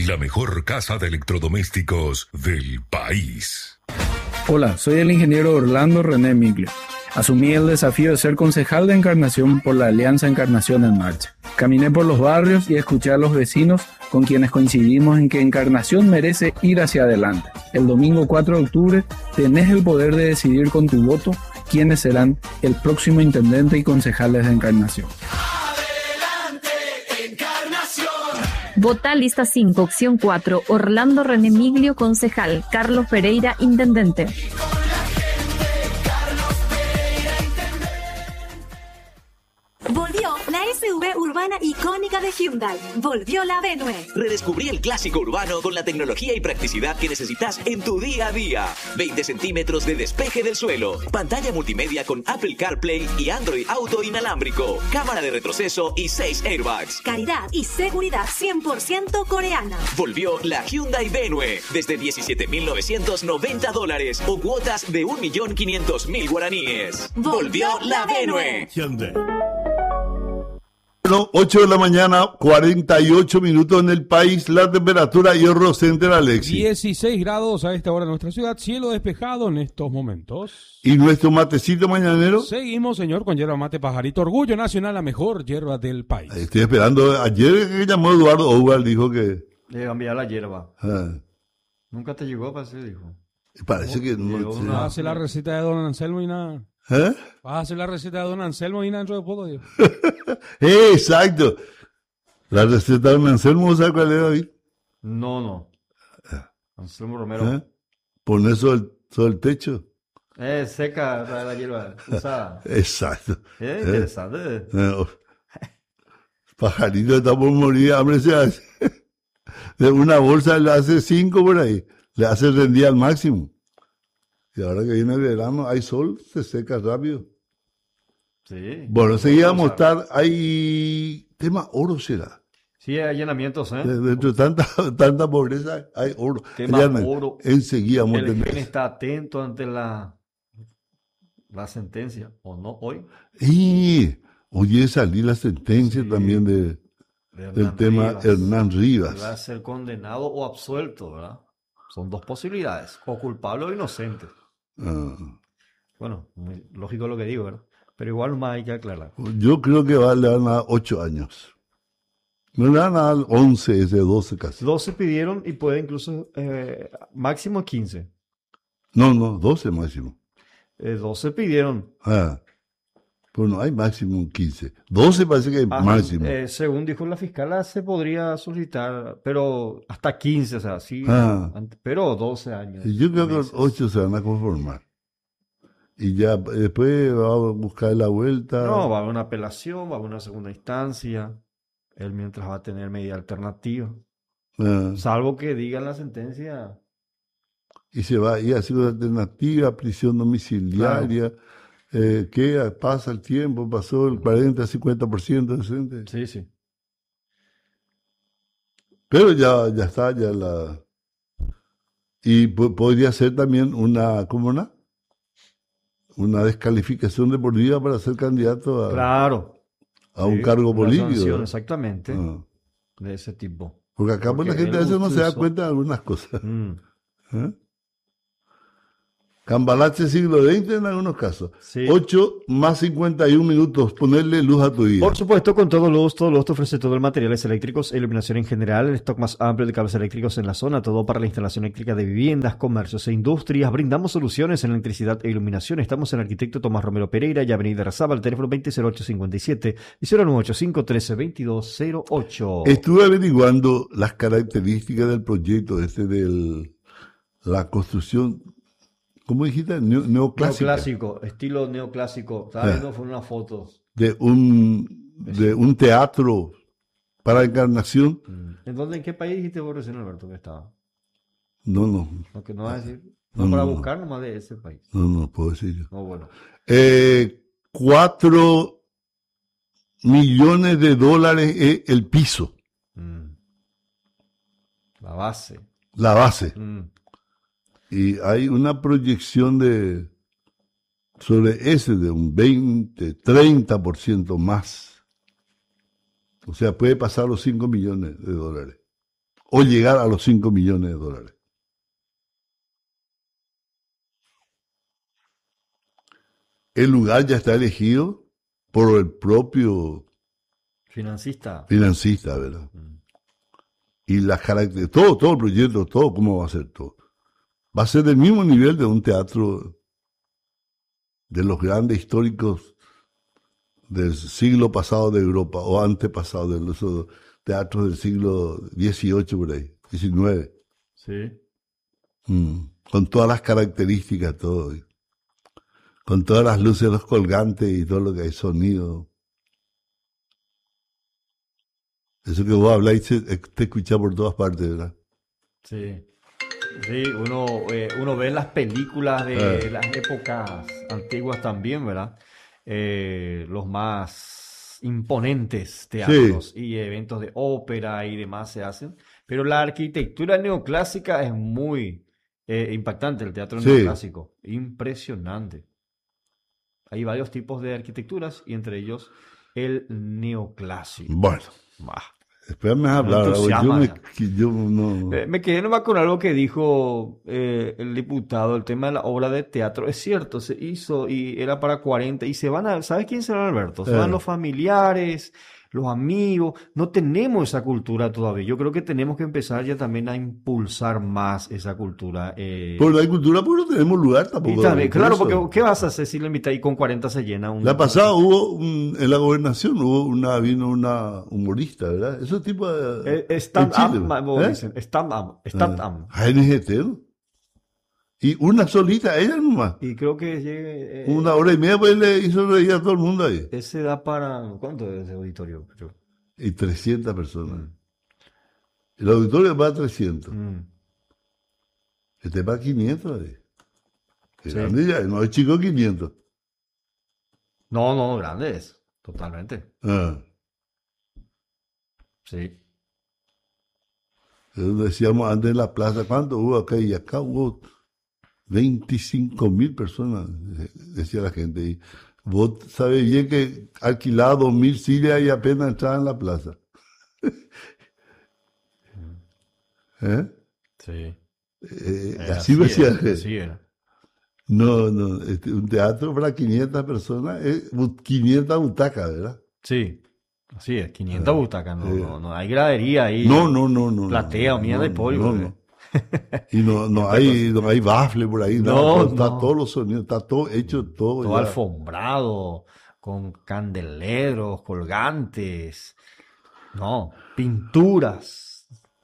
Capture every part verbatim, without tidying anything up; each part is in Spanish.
la mejor casa de electrodomésticos del país. Hola, soy el ingeniero Orlando René Miglio. Asumí el desafío de ser concejal de Encarnación por la Alianza Encarnación en Marcha. Caminé por los barrios y escuché a los vecinos con quienes coincidimos en que Encarnación merece ir hacia adelante. El domingo cuatro de octubre tenés el poder de decidir con tu voto quiénes serán el próximo intendente y concejales de Encarnación. ¡Adelante, Encarnación! Vota lista cinco, opción cuatro, Orlando René Miglio, concejal, Carlos Pereira, intendente. Volvió la S U V urbana icónica de Hyundai. Volvió la Venue. Redescubrí el clásico urbano con la tecnología y practicidad que necesitas en tu día a día. veinte centímetros de despeje del suelo. Pantalla multimedia con Apple CarPlay y Android Auto inalámbrico. Cámara de retroceso y seis airbags. Calidad y seguridad cien por ciento coreana. Volvió la Hyundai Venue. Desde diecisiete mil novecientos noventa dólares o cuotas de un millón quinientos mil guaraníes. Volvió la Venue. Hyundai. ocho de la mañana, cuarenta y ocho minutos en el país, la temperatura y Euro Center, Alexis. dieciséis grados a esta hora en nuestra ciudad, cielo despejado en estos momentos. ¿Y nuestro matecito mañanero? Seguimos, señor, con yerba mate pajarito, orgullo nacional, la mejor yerba del país. Estoy esperando, ayer que llamó Eduardo Oval, dijo que... Le iba a enviar la hierba. Ah. Nunca te llegó, parece, dijo. Parece que no. Llegó Sí. una- Hace la receta de don Anselmo y nada. ¿Eh? Vas a hacer la receta de don Anselmo y nada dentro de poco, Dios. Eh, exacto. La receta de un Anselmo, ¿sabes cuál es, David? No, no. Anselmo Romero. ¿Eh? Poner sobre el, sobre el techo. Eh, seca la, la hierba usada. Exacto. Eh, ¿Eh? interesante. Eh, oh. Pajarito está por morir, hambre se hace. De una bolsa le hace cinco por ahí. Le hace rendir al máximo. Y ahora que viene el verano, hay sol, se seca rápido. Sí. Bueno, seguíamos estar, hay tema oro será. Sí, hay allanamientos, ¿eh? De- Dentro de tanta, tanta pobreza hay oro. Tema Allana- oro. Enseguida vamos a El tener. G E N está atento ante la, la sentencia, ¿o no? Hoy. Y oye, salí la sentencia Sí. también de, de del Hernán tema Rivas. Hernán Rivas. Va a ser condenado o absuelto, ¿verdad? Son dos posibilidades, o culpable o inocente. Ah, Bueno, muy lógico lo que digo, ¿verdad? Pero igual más hay que aclarar. yo creo que va, le van a dar ocho años. No le van a dar once, ese doce casi. doce pidieron y puede incluso eh, máximo quince. No, no, doce máximo. Eh, doce pidieron. Ah, pues no hay máximo quince. doce parece que hay Ajá, máximo. eh, según dijo la fiscal, se podría solicitar, pero hasta quince, o sea, sí, Ah. ante- pero doce años. Y yo creo que meses. los ocho se van a conformar. Y ya eh, después va a buscar la vuelta. No, va a haber una apelación, va a haber una segunda instancia. Él mientras va a tener medida alternativa. Ah, Salvo que diga en la sentencia. y se va, y así una alternativa, prisión domiciliaria. Eh, ¿qué? Pasa el tiempo, pasó el cuarenta, cincuenta por ciento decente. Sí, sí. Pero ya, ya está, ya la... Y po- podría ser también una, ¿cómo no? Una descalificación de por vida para ser candidato a, Claro. a un Sí, cargo una político. sanción, ¿no? exactamente. Ah. De ese tipo. Porque acá pues, la Porque gente a él veces no se da usó- cuenta de algunas cosas. Mm, ¿Eh? Cambalache siglo veinte en algunos casos. sí. ocho más cincuenta y un minutos, ponerle luz a tu vida. Por supuesto, con todo luz, todo luz te ofrece todo el materiales eléctricos e iluminación en general, el stock más amplio de cables eléctricos en la zona, todo para la instalación eléctrica de viviendas, comercios e industrias. Brindamos soluciones en electricidad e iluminación. Estamos en Arquitecto Tomás Romero Pereira y Avenida Razaba, el teléfono veinte cero ocho cincuenta y siete y cero nueve ocho cinco trece veintidós cero ocho. Estuve averiguando las características del proyecto este de la construcción, ¿cómo dijiste? Neo- neoclásica. Neoclásico, estilo neoclásico. Estaba Ah. viendo, fueron unas fotos. De un, de un teatro para Encarnación. ¿En dónde, en qué país dijiste vos recién, Alberto, que estaba? No, no, No, que no vas a decir. No, No, para no, no. buscar nomás de ese país. no, no puedo decir yo. No, bueno. Eh, cuatro millones de dólares es el piso, Mm. La base. la base. Mm. Y hay una proyección de sobre ese de un veinte, treinta por ciento más. O sea, puede pasar los cinco millones de dólares. o llegar a los cinco millones de dólares. El lugar ya está elegido por el propio Financista. financista, ¿verdad? Mm. Y las características, todo, todo el proyecto, todo, cómo va a ser todo. Va a ser del mismo nivel de un teatro de los grandes históricos del siglo pasado de Europa, o antepasado de los teatros del siglo dieciocho, por ahí, diecinueve. Sí. Mm. Con todas las características, todo. Con todas las luces, los colgantes y todo lo que hay, sonido. Eso que vos habláis te escucha por todas partes, ¿verdad? Sí. Sí, uno, eh, uno ve las películas de eh. las épocas antiguas también, ¿verdad? Eh, los más imponentes teatros sí. y eventos de ópera y demás se hacen. Pero la arquitectura neoclásica es muy eh, impactante, el teatro sí. neoclásico. Impresionante. Hay varios tipos de arquitecturas y entre ellos el neoclásico. Bueno, bah. Después me has hablado. Yo me, yo no... eh, me quedé nomás con algo que dijo eh, el diputado, el tema de la obra de teatro. Es cierto, se hizo y era para cuarenta y se van a... ¿Sabes quién será Alberto? Se eh. van los familiares, los amigos. No tenemos esa cultura todavía. Yo creo que tenemos que empezar ya también a impulsar más esa cultura. Eh... Por la cultura, porque no tenemos lugar tampoco. Y también, claro, porque ¿qué vas a hacer si le invitas y con cuarenta se llena? Un... La pasada hubo, un, en la gobernación hubo una, vino una humorista, ¿verdad? Ese tipo de... Eh, stand-up, ¿eh? dicen. Stand-up, stand-up. A N G T, ¿no? Y una solita, ella nomás. Y creo que llegue... Eh, una hora y media, pues le hizo reír a todo el mundo ahí. Ese da para... ¿Cuánto es ese auditorio? Yo... Y trescientas personas. Mm. El auditorio va a trescientos. Mm. Este va a quinientos ahí. Sí. Grande ya, no es chico quinientos. No, no, grande es. Totalmente. Ah. Sí. Decíamos antes en la plaza, ¿cuánto hubo acá? Y acá hubo veinticinco mil personas, decía la gente. Y vos sabés bien que alquilaba dos mil sillas y apenas entraba en la plaza. ¿Eh? Sí. Eh, así me decía. Así era. No, no, este, un teatro para quinientas personas, es quinientas butacas, ¿verdad? Sí. Así es, quinientas butacas, no, eh, no, no hay gradería ahí. No, no, no, no. Platea o no, mierda no, de pollo. No, no. Y no, no hay, no hay bafle por ahí, no, no, está no. Todos los sonidos, está todo hecho, todo. Todo ya. Alfombrado, con candeleros, colgantes, no, pinturas,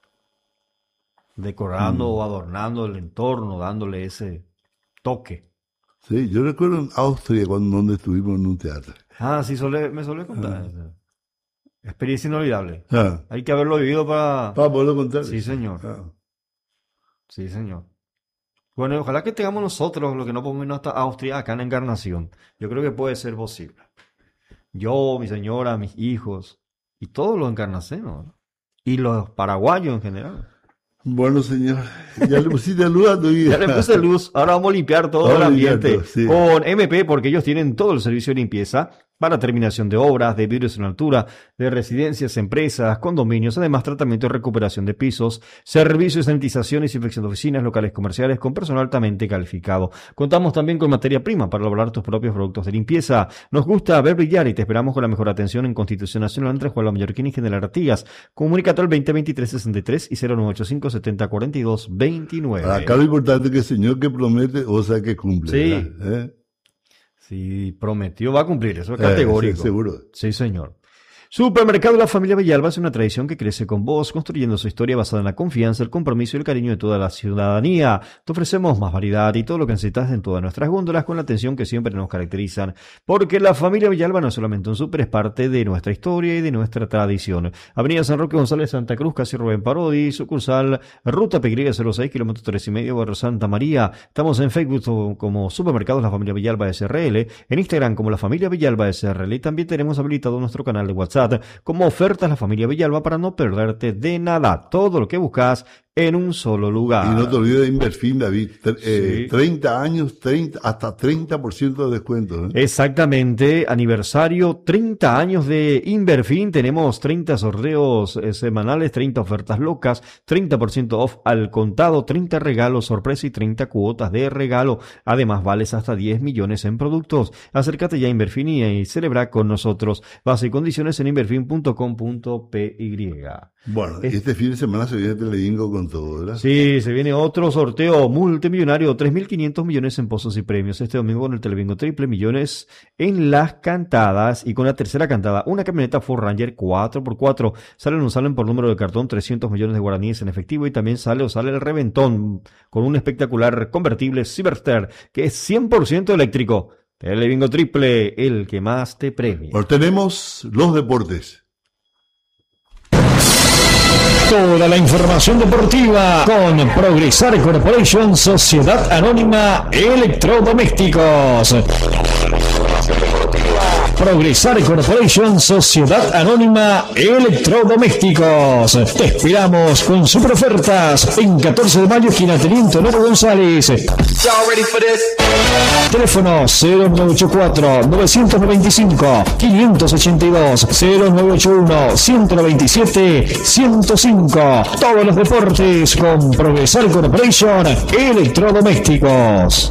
decorando mm. o adornando el entorno, dándole ese toque. Sí, yo recuerdo en Austria cuando donde estuvimos en un teatro. Ah, sí, solé, me suele contar. Ah. Experiencia inolvidable. Ah. Hay que haberlo vivido para... Para poderlo contar. Sí, señor. Ah. Sí, señor. Bueno, ojalá que tengamos nosotros lo que no podemos irnos hasta Austria, acá en Encarnación. Yo creo que puede ser posible. Yo, mi señora, mis hijos y todos los encarnacenos, ¿no? Y los paraguayos en general. Bueno, señor, ya le pusiste luz a tu vida. Ya le puse luz. Ahora vamos a limpiar todo vamos el ambiente todo, sí. Con M P, porque ellos tienen todo el servicio de limpieza para terminación de obras, de vidrios en altura, de residencias, empresas, condominios, además tratamiento y recuperación de pisos, servicios de sanitización y desinfección de oficinas, locales comerciales con personal altamente calificado. Contamos también con materia prima para elaborar tus propios productos de limpieza. Nos gusta ver brillar y te esperamos con la mejor atención en Constitución Nacional entre Juan La Mallorquín y General Artigas. Comunícate al veinte veintitrés sesenta y tres y cero nueve ocho cinco setenta cuarenta y dos veintinueve. Acá lo importante es que el señor que promete, o sea que cumple. Sí. ¿Eh? Si prometió, va a cumplir, eso es categórico. Eh, sí, seguro. Sí, señor. Supermercado La Familia Villalba es una tradición que crece con vos, construyendo su historia basada en la confianza, el compromiso y el cariño de toda la ciudadanía. Te ofrecemos más variedad y todo lo que necesitas en todas nuestras góndolas con la atención que siempre nos caracterizan. Porque La Familia Villalba no es solamente un súper, es parte de nuestra historia y de nuestra tradición. Avenida San Roque González, Santa Cruz, casi Rubén Parodi, sucursal Ruta Pegrilla cero seis, kilómetros tres y medio, Barrio Santa María. Estamos en Facebook como Supermercados La Familia Villalba S R L, en Instagram como La Familia Villalba S R L y también tenemos habilitado nuestro canal de WhatsApp como Ofertas La Familia Villalba para no perderte de nada. Todo lo que buscas en un solo lugar. Y no te olvides de Inverfin, David. Tre- eh, Sí. treinta años, treinta, hasta treinta por ciento de descuento. ¿eh? Exactamente, aniversario, treinta años de Inverfin, tenemos treinta sorteos eh, semanales, treinta ofertas locas, treinta por ciento off al contado, treinta regalos sorpresa y treinta cuotas de regalo, además vales hasta diez millones en productos. Acércate ya a Inverfin y, y celebra con nosotros. Base y condiciones en inverfin punto com punto p y. Bueno, Es- y este fin de semana se viene Televingo con todo, ¿verdad? Sí, se viene otro sorteo multimillonario, tres mil quinientos millones en pozos y premios este domingo con el Televingo triple millones en las cantadas y con la tercera cantada, una camioneta Ford Ranger cuatro por cuatro. Salen o salen por número de cartón trescientos millones de guaraníes en efectivo y también sale o sale el reventón con un espectacular convertible Cyberster que es cien por ciento eléctrico. Televingo triple, el que más te premia. Bueno, tenemos los deportes. Toda la información deportiva con Progresar Corporation, Sociedad Anónima Electrodomésticos. Progresar Corporation, Sociedad Anónima Electrodomésticos. Te esperamos con super ofertas en catorce de mayo, esquina Teniente Honor González. Teléfono cero nueve ocho cuatro, nueve nueve cinco, cinco ocho dos, cero nueve ocho uno, uno dos siete, ciento cinco. Todos los deportes con Progresar Corporation Electrodomésticos.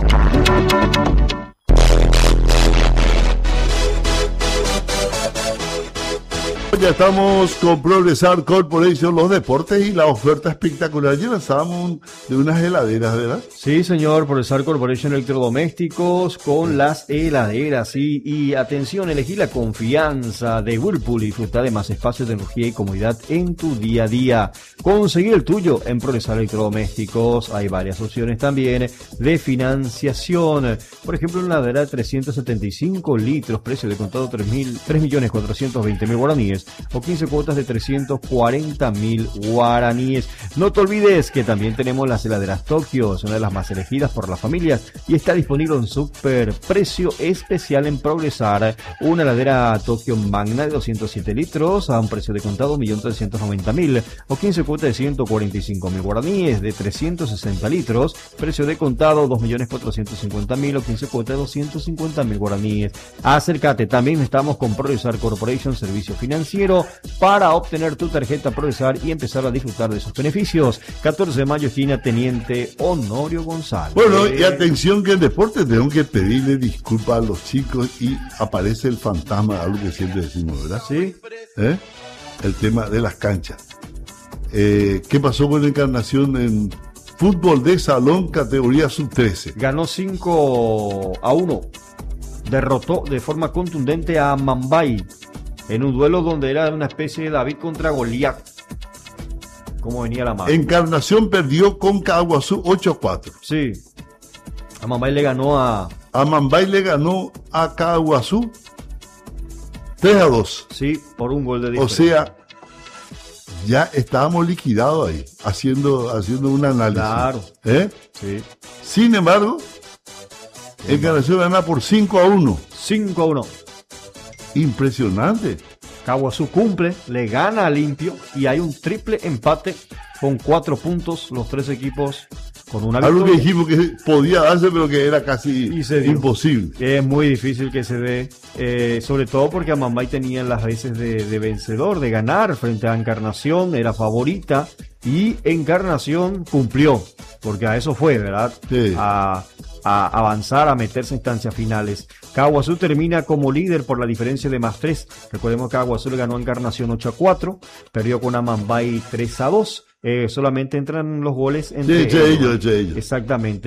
Ya estamos con Progresar Corporation, los deportes y la oferta espectacular. Ya lanzamos de unas heladeras, ¿verdad? Sí, señor, Progresar Corporation Electrodomésticos con las heladeras, sí. Y atención, elegí la confianza de Whirlpool y disfruta de más espacio, tecnología y comodidad en tu día a día. Conseguí el tuyo en Progresar Electrodomésticos. Hay varias opciones también de financiación. Por ejemplo, una heladera de trescientos setenta y cinco litros, precio de contado tres millones cuatrocientos veinte mil guaraníes o quince cuotas de trescientos cuarenta mil guaraníes. No te olvides que también tenemos las heladeras Tokio, es una de las más elegidas por las familias y está disponible en super precio especial en Progresar. Una heladera Tokio Magna de doscientos siete litros a un precio de contado un millón trescientos noventa mil o quince cuotas de ciento cuarenta y cinco mil guaraníes de trescientos sesenta litros, precio de contado dos millones cuatrocientos cincuenta mil o quince cuotas de doscientos cincuenta mil guaraníes. Acércate, también estamos con Progresar Corporation, servicio financiero para obtener tu tarjeta Progresar y empezar a disfrutar de sus beneficios. catorce de mayo, esquina Teniente Honorio González. Bueno, y atención que en deporte tengo que pedirle disculpas a los chicos y aparece el fantasma, algo que siempre decimos, ¿verdad? Sí. ¿Eh? El tema de las canchas. Eh, ¿Qué pasó con la Encarnación en fútbol de salón categoría sub trece? Ganó cinco a uno. Derrotó de forma contundente a Mambay en un duelo donde era una especie de David contra Goliat. ¿Cómo venía la mano? Encarnación perdió con Caguazú ocho a cuatro. Sí. A Mambay le ganó a... A Mambay le ganó a Caguazú tres a dos. Sí, por un gol de O diferencia. sea, ya estábamos liquidados ahí, haciendo, haciendo un análisis. Claro. ¿Eh? Sí. Sin embargo, Encarnación gana por cinco a uno. cinco a uno. Impresionante. Caguazú cumple, le gana a Limpio y hay un triple empate con cuatro puntos los tres equipos con una Algo que victoria. dijimos que podía darse, pero que era casi Y se dio. imposible. Que es muy difícil que se dé, eh, sobre todo porque a Mambay tenía las veces de, de vencedor, de ganar frente a Encarnación, era favorita y Encarnación cumplió, porque a eso fue, ¿verdad? Sí. A, a avanzar, a meterse en instancias finales. Caguazú termina como líder por la diferencia de más tres. Recordemos que Caguazú le ganó a Encarnación ocho a cuatro, perdió con Amambay tres a dos. Eh, solamente entran los goles entre Sí, entre ellos, entre ellos. Exactamente.